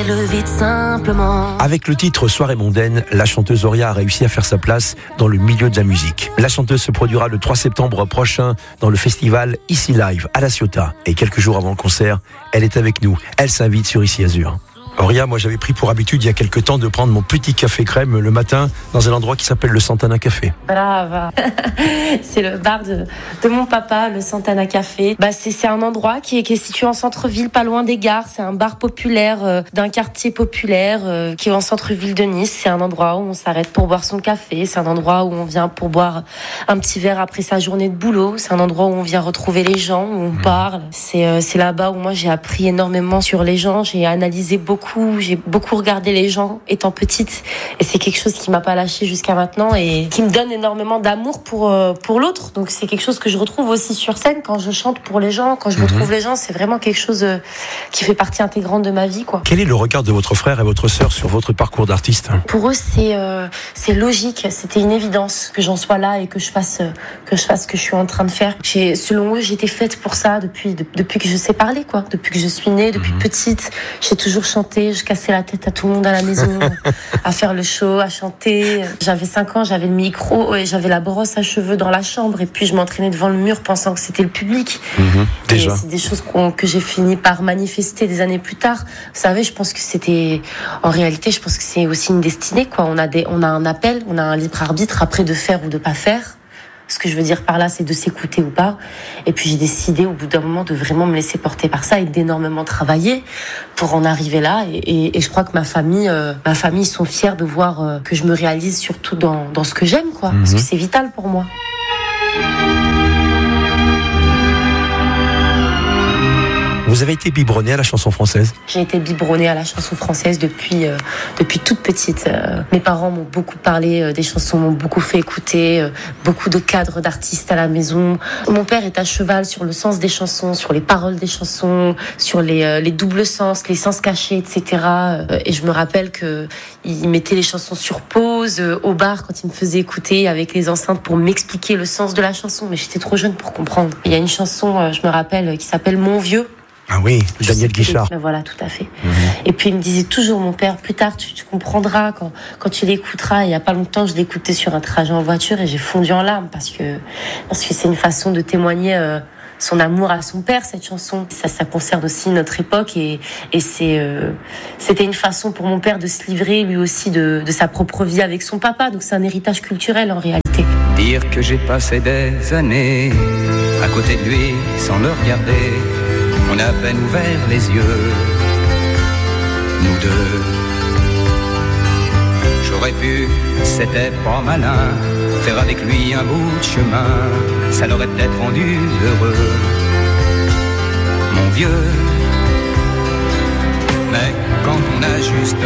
fait le vide simplement. Avec le titre Soirée mondaine, la chanteuse Auria a réussi à faire sa place dans le milieu de la musique. La chanteuse se produira le 3 septembre prochain dans le festival Ici Live à La Ciotat. Et quelques jours avant le concert, elle est avec nous. Elle s'invite sur Ici Azur. Auria, moi j'avais pris pour habitude il y a quelques temps de prendre mon petit café crème le matin dans un endroit qui s'appelle le Santana Café. Brava. C'est le bar de mon papa, le Santana Café. C'est un endroit qui est situé en centre-ville, pas loin des gares. C'est un bar populaire d'un quartier populaire qui est en centre-ville de Nice. C'est un endroit où on s'arrête pour boire son café. C'est un endroit où on vient pour boire un petit verre après sa journée de boulot. C'est un endroit où on vient retrouver les gens, où on parle. C'est là-bas où moi j'ai appris énormément sur les gens. J'ai analysé j'ai beaucoup regardé les gens étant petite et c'est quelque chose qui m'a pas lâché jusqu'à maintenant et qui me donne énormément d'amour pour l'autre. Donc c'est quelque chose que je retrouve aussi sur scène quand je chante pour les gens, quand je retrouve les gens, c'est vraiment quelque chose qui fait partie intégrante de ma vie, quoi. Quel est le regard de votre frère et votre sœur sur votre parcours d'artiste ? Pour eux, c'est logique, c'était une évidence que j'en sois là et que je fasse ce que je suis en train de faire. Selon eux, j'étais faite pour ça depuis que je sais parler, quoi. Depuis que je suis née, depuis petite, j'ai toujours chanté. Je cassais la tête à tout le monde à la maison, à faire le show, à chanter. J'avais 5 ans, j'avais le micro et j'avais la brosse à cheveux dans la chambre. Et puis je m'entraînais devant le mur pensant que c'était le public. Déjà. Et c'est des choses que j'ai fini par manifester des années plus tard. Vous savez, je pense que en réalité, je pense que c'est aussi une destinée, quoi. On a un appel, on a un libre arbitre après de faire ou de pas faire. Ce que je veux dire par là, c'est de s'écouter ou pas. Et puis j'ai décidé au bout d'un moment de vraiment me laisser porter par ça et d'énormément travailler pour en arriver là. Et je crois que ma famille, ils sont fiers de voir que je me réalise surtout dans ce que j'aime, quoi. Parce que c'est vital pour moi. Vous avez été biberonnée à la chanson française ? J'ai été biberonnée à la chanson française depuis toute petite. Mes parents m'ont beaucoup parlé des chansons, m'ont beaucoup fait écouter, beaucoup de cadres d'artistes à la maison. Mon père est à cheval sur le sens des chansons, sur les paroles des chansons, sur les doubles sens, les sens cachés, etc. Et je me rappelle qu'il mettait les chansons sur pause au bar quand il me faisait écouter avec les enceintes pour m'expliquer le sens de la chanson. Mais j'étais trop jeune pour comprendre. Il y a une chanson, je me rappelle, qui s'appelle Mon Vieux. Ah oui, Daniel Guichard. Voilà, tout à fait. Et puis il me disait toujours, mon père, plus tard tu comprendras quand tu l'écouteras. Il n'y a pas longtemps, je l'écoutais sur un trajet en voiture et j'ai fondu en larmes parce que c'est une façon de témoigner son amour à son père, cette chanson. Ça concerne aussi notre époque et c'était une façon pour mon père de se livrer lui aussi de sa propre vie avec son papa. Donc c'est un héritage culturel en réalité. Dire que j'ai passé des années à côté de lui sans le regarder. On a à peine ouvert les yeux, nous deux. J'aurais pu, c'était pas malin, faire avec lui un bout de chemin. Ça l'aurait peut-être rendu heureux, mon vieux. Mais quand on a juste